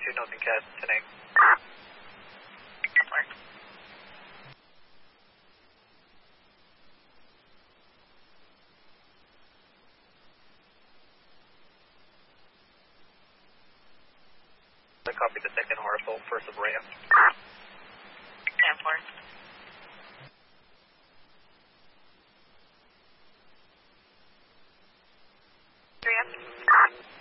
nothing cat, 10-8. I copy the second Hartsel, first of ramp. 10-4.